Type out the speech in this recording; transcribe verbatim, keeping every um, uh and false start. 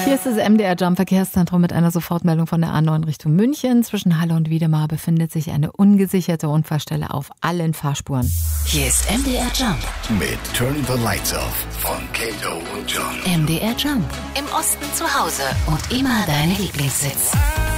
Hier ist das M D R Jump Verkehrszentrum mit einer Sofortmeldung von der A neun Richtung München. Zwischen Halle und Wiedemar befindet sich eine ungesicherte Unfallstelle auf allen Fahrspuren. Hier ist M D R Jump mit Turn the Lights Off von Kato und John. M D R Jump. Im Osten zu Hause und immer dein Lieblingssitz.